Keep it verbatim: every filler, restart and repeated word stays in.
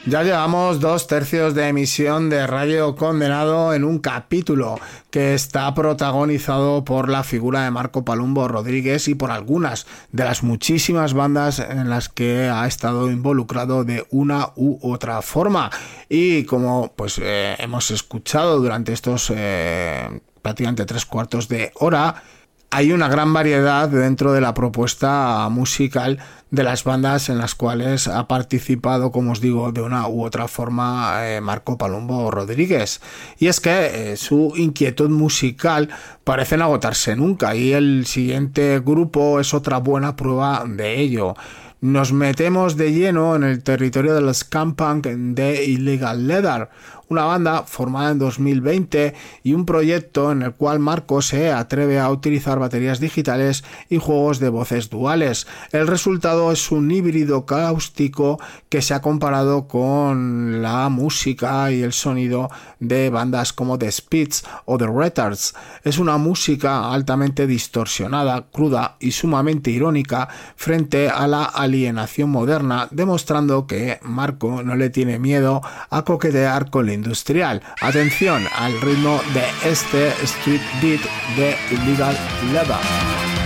Ya llevamos dos tercios de emisión de Radio Condenado en un capítulo que está protagonizado por la figura de Marco Palumbo Rodríguez y por algunas de las muchísimas bandas en las que ha estado involucrado de una u otra forma. Y como pues eh, hemos escuchado durante estos eh, prácticamente tres cuartos de hora, hay una gran variedad dentro de la propuesta musical de las bandas en las cuales ha participado, como os digo, de una u otra forma eh, Marco Palumbo Rodríguez. Y es que eh, su inquietud musical parece no agotarse nunca, y el siguiente grupo es otra buena prueba de ello. Nos metemos de lleno en el territorio del ska punk de Illegal Leather, una banda formada en dos mil veinte y un proyecto en el cual Marco se atreve a utilizar baterías digitales y juegos de voces duales. El resultado es un híbrido cáustico que se ha comparado con la música y el sonido de bandas como The Spits o The Retards. Es una música altamente distorsionada, cruda y sumamente irónica frente a la alienación moderna, demostrando que Marco no le tiene miedo a coquetear con la industrial. Atención al ritmo de este Street Beat de Illegal Leather.